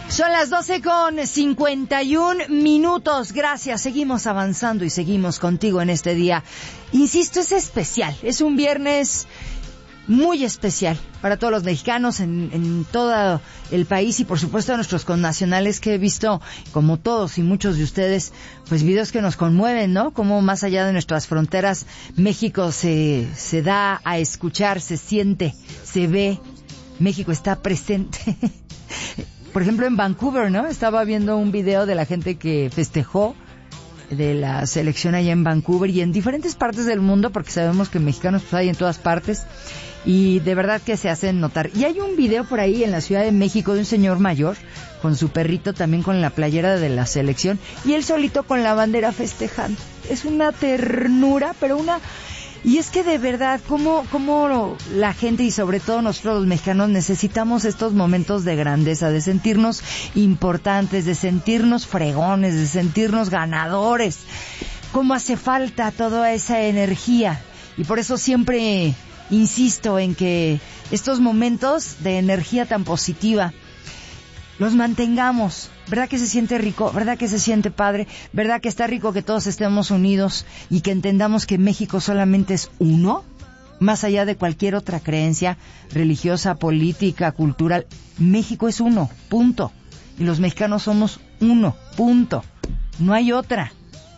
Son las 12:51. Gracias, seguimos avanzando y seguimos contigo en este día. Insisto, es especial, es un viernes muy especial para todos los mexicanos en todo el país y por supuesto a nuestros connacionales que he visto, como todos y muchos de ustedes, pues videos que nos conmueven, ¿no? Como más allá de nuestras fronteras, México se da a escuchar, se siente, se ve, México está presente. Por ejemplo, en Vancouver, ¿no? Estaba viendo un video de la gente que festejó de la selección allá en Vancouver y en diferentes partes del mundo, porque sabemos que mexicanos pues hay en todas partes y de verdad que se hacen notar. Y hay un video por ahí en la Ciudad de México de un señor mayor con su perrito también con la playera de la selección y él solito con la bandera festejando. Es una ternura, pero una... Y es que de verdad, cómo la gente y sobre todo nosotros los mexicanos necesitamos estos momentos de grandeza, de sentirnos importantes, de sentirnos fregones, de sentirnos ganadores. Cómo hace falta toda esa energía. Y por eso siempre insisto en que estos momentos de energía tan positiva los mantengamos. ¿Verdad que se siente rico? ¿Verdad que se siente padre? ¿Verdad que está rico que todos estemos unidos y que entendamos que México solamente es uno? Más allá de cualquier otra creencia religiosa, política, cultural, México es uno, punto. Y los mexicanos somos uno, punto. No hay otra.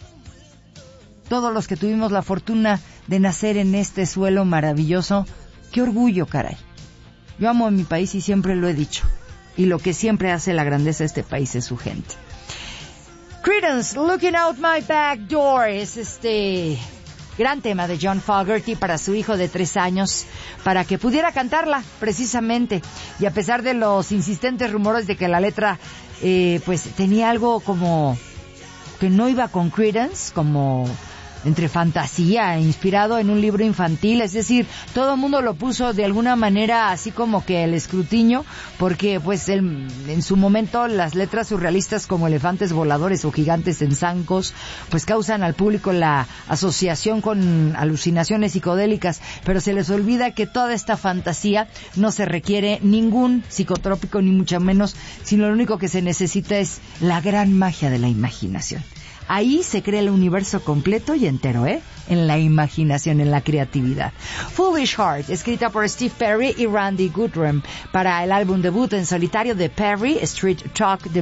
Todos los que tuvimos la fortuna de nacer en este suelo maravilloso, qué orgullo, caray. Yo amo a mi país y siempre lo he dicho. Y lo que siempre hace la grandeza de este país es su gente. Creedence, Looking Out My Back Door, es este gran tema de John Fogerty para su hijo de 3 años, para que pudiera cantarla, precisamente. Y a pesar de los insistentes rumores de que la letra, pues tenía algo como que no iba con Creedence, como entre fantasía, inspirado en un libro infantil, es decir, todo el mundo lo puso de alguna manera así como que el escrutinio, porque pues en su momento las letras surrealistas como elefantes voladores o gigantes en zancos, pues causan al público la asociación con alucinaciones psicodélicas, pero se les olvida que toda esta fantasía no se requiere ningún psicotrópico ni mucho menos, sino lo único que se necesita es la gran magia de la imaginación. Ahí se crea el universo completo y entero, en la imaginación, en la creatividad. Foolish Heart, escrita por Steve Perry y Randy Goodrum, para el álbum debut en solitario de Perry, Street Talk, de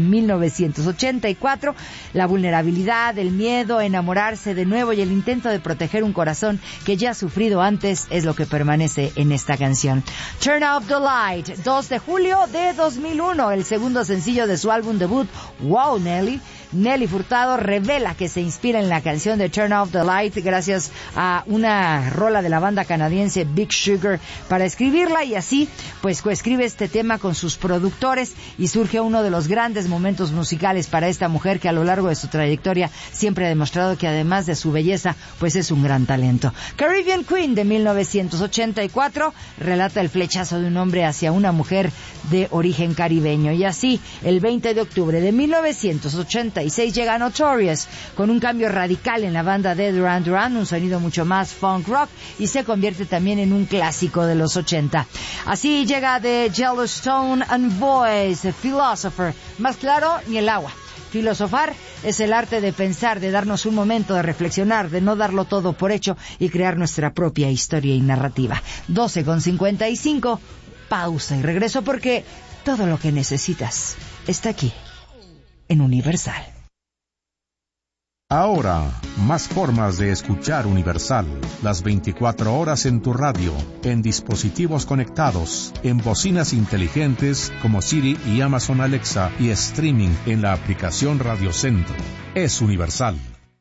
1984. La vulnerabilidad, el miedo a enamorarse de nuevo y el intento de proteger un corazón que ya ha sufrido antes es lo que permanece en esta canción. Turn Off the Light, 2 de julio de 2001, el segundo sencillo de su álbum debut, Wow Nelly. Nelly Furtado revela que se inspira en la canción de Turn Off the Light gracias a una rola de la banda canadiense Big Sugar para escribirla, y así pues coescribe este tema con sus productores y surge uno de los grandes momentos musicales para esta mujer que a lo largo de su trayectoria siempre ha demostrado que además de su belleza pues es un gran talento. Caribbean Queen, de 1984, relata el flechazo de un hombre hacia una mujer de origen caribeño, y así el 20 de octubre de 1986 llega Notorious con un cambio radical en la banda de Duran Duran, un sonido mucho más funk rock, y se convierte también en un clásico de los 80. Así llega de Yellowstone and Boys, Philosopher, más claro ni el agua. Filosofar es el arte de pensar, de darnos un momento de reflexionar, de no darlo todo por hecho y crear nuestra propia historia y narrativa. 12:55, pausa y regreso porque todo lo que necesitas está aquí en Universal. Ahora, más formas de escuchar Universal. Las 24 horas en tu radio, en dispositivos conectados, en bocinas inteligentes como Siri y Amazon Alexa, y streaming en la aplicación Radio Centro. Es Universal.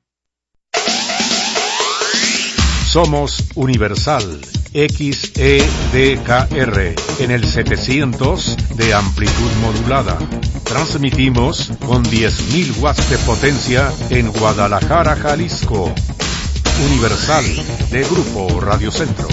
Somos Universal XEDKR en el 700 de amplitud modulada. Transmitimos con 10.000 watts de potencia en Guadalajara, Jalisco. Universal, de Grupo Radio Centro.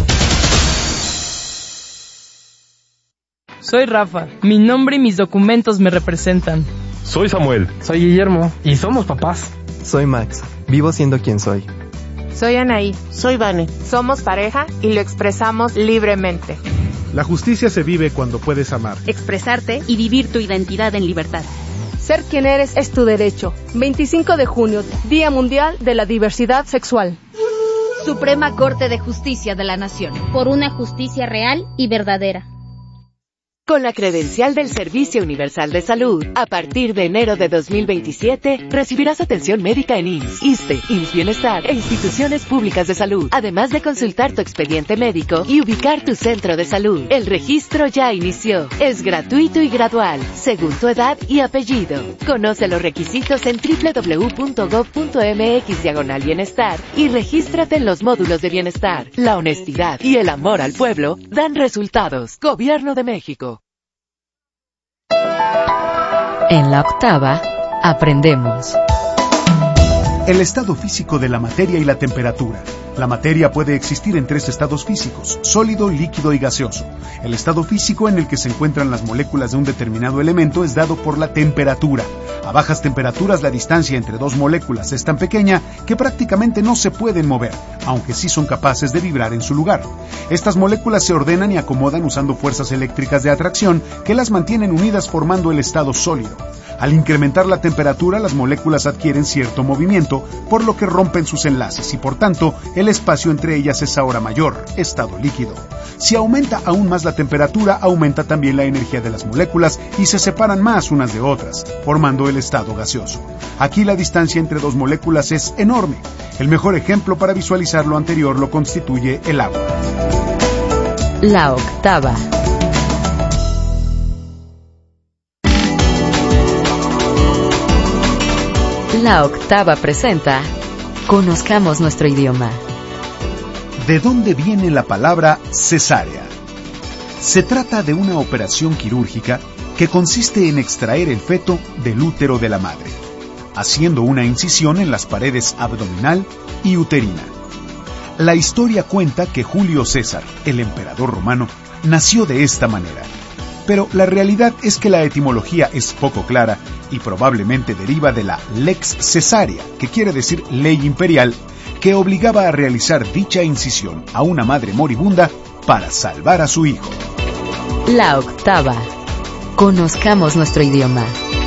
Soy Rafa. Mi nombre y mis documentos me representan. Soy Samuel. Soy Guillermo. Y somos papás. Soy Max. Vivo siendo quien soy. Soy Anaí. Soy Vane. Somos pareja y lo expresamos libremente. La justicia se vive cuando puedes amar, expresarte y vivir tu identidad en libertad. Ser quien eres es tu derecho. 25 de junio, Día Mundial de la Diversidad Sexual. Suprema Corte de Justicia de la Nación. Por una justicia real y verdadera. Con la credencial del Servicio Universal de Salud, a partir de enero de 2027, recibirás atención médica en IMSS, ISSSTE, IMSS Bienestar e instituciones públicas de salud, además de consultar tu expediente médico y ubicar tu centro de salud. El registro ya inició. Es gratuito y gradual, según tu edad y apellido. Conoce los requisitos en www.gov.mx/bienestar y regístrate en los módulos de bienestar. La honestidad y el amor al pueblo dan resultados. Gobierno de México. En la octava, aprendemos. El estado físico de la materia y la temperatura. La materia puede existir en 3 estados físicos: sólido, líquido y gaseoso. El estado físico en el que se encuentran las moléculas de un determinado elemento es dado por la temperatura. A bajas temperaturas, la distancia entre 2 moléculas es tan pequeña que prácticamente no se pueden mover, aunque sí son capaces de vibrar en su lugar. Estas moléculas se ordenan y acomodan usando fuerzas eléctricas de atracción que las mantienen unidas formando el estado sólido. Al incrementar la temperatura, las moléculas adquieren cierto movimiento, por lo que rompen sus enlaces y por tanto, el espacio entre ellas es ahora mayor, estado líquido. Si aumenta aún más la temperatura, aumenta también la energía de las moléculas y se separan más unas de otras, formando el estado gaseoso. Aquí la distancia entre 2 moléculas es enorme. El mejor ejemplo para visualizar lo anterior lo constituye el agua. La octava. La octava presenta Conozcamos nuestro idioma. ¿De dónde viene la palabra cesárea? Se trata de una operación quirúrgica que consiste en extraer el feto del útero de la madre, haciendo una incisión en las paredes abdominal y uterina. La historia cuenta que Julio César, el emperador romano, nació de esta manera. Pero la realidad es que la etimología es poco clara y probablemente deriva de la lex cesárea, que quiere decir ley imperial, que obligaba a realizar dicha incisión a una madre moribunda para salvar a su hijo. La octava. Conozcamos nuestro idioma.